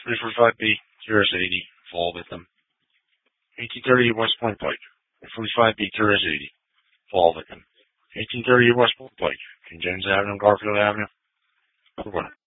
345B, TRS-80, fall victim. 1838 West Point Pike, 345B, TRS-80, fall victim. 1838 West Point Pike, King James Avenue, Garfield Avenue. Good one.